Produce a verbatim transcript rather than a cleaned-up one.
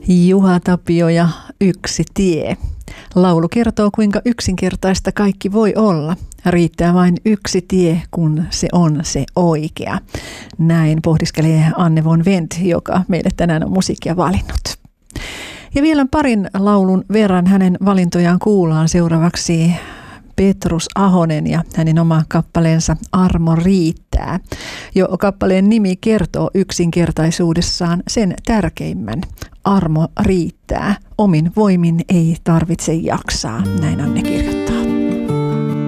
Juha Tapio ja Yksi tie. Laulu kertoo, kuinka yksinkertaista kaikki voi olla. Riittää vain yksi tie, kun se on se oikea. Näin pohdiskelee Anne von Wendt, joka meille tänään on musiikkia valinnut. Ja vielä parin laulun verran hänen valintojaan kuullaan seuraavaksi Petrus Ahonen ja hänen oma kappaleensa Armo riittää. Jo kappaleen nimi kertoo yksinkertaisuudessaan sen tärkeimmän. Armo riittää. Omin voimin ei tarvitse jaksaa. Näin Anne kirjoittaa.